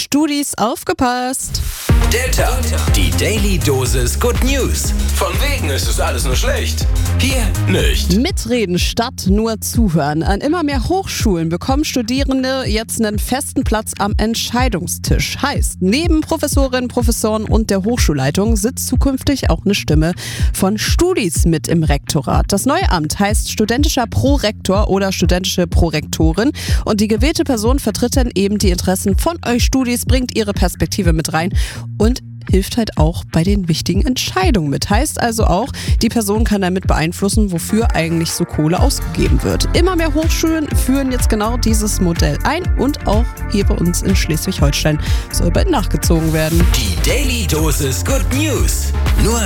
Studis, aufgepasst! Der Tag, die Daily Dosis Good News. Von wegen ist es alles nur schlecht. Hier nicht. Mitreden statt nur zuhören. An immer mehr Hochschulen bekommen Studierende jetzt einen festen Platz am Entscheidungstisch. Heißt, neben Professorinnen, Professoren und der Hochschulleitung sitzt zukünftig auch eine Stimme von Studis mit im Rektorat. Das neue Amt heißt studentischer Prorektor oder studentische Prorektorin. Und die gewählte Person vertritt dann eben die Interessen von euch Studis, bringt ihre Perspektive mit rein und hilft halt auch bei den wichtigen Entscheidungen mit. Heißt also auch, die Person kann damit beeinflussen, wofür eigentlich so Kohle ausgegeben wird. Immer mehr Hochschulen führen jetzt genau dieses Modell ein und auch hier bei uns in Schleswig-Holstein soll bald nachgezogen werden. Die Daily Dosis Good News. Nur